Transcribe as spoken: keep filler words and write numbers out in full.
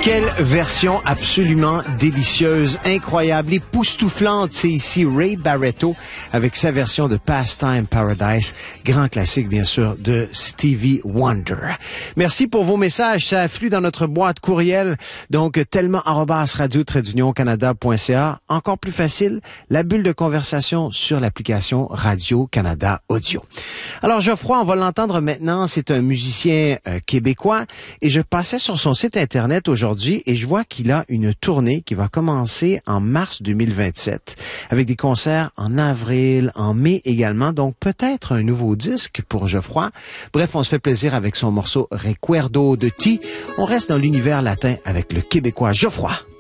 Quelle version absolument délicieuse, incroyable, époustouflante. C'est ici Ray Barretto avec sa version de Pastime Paradise, grand classique bien sûr de Stevie Wonder. Merci pour vos messages, ça afflue dans notre boîte courriel, donc tellement arobase radio trait d'union canada point c a. Encore plus facile, la bulle de conversation sur l'application Radio-Canada Audio. Alors Geoffroy, on va l'entendre maintenant, c'est un musicien euh, québécois et je passais sur son site internet aujourd'hui et je vois qu'il a une tournée qui va commencer en mars deux mille vingt-sept avec des concerts en avril, en mai également, donc peut-être un nouveau disque pour Geoffroy. Bref, on se fait plaisir avec son morceau Recuerdo de Ti. On reste dans l'univers latin avec le Québécois Geoffroy.